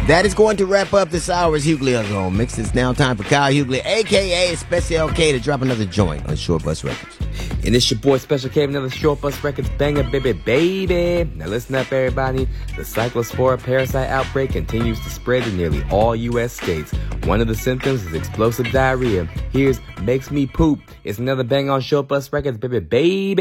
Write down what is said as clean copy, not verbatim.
That is going to wrap up this hour's Hughley Home Mix. It's now time for Kyle Hughley, a.k.a. Special K, to drop another joint on Short Bus Records. And it's your boy Special K, another Short Bus Records banger, baby. Now listen up, everybody. The cyclospora parasite outbreak continues to spread to nearly all U.S. states. One of the symptoms is explosive diarrhea. Here's Makes Me Poop. It's another bang on Short Bus Records, baby.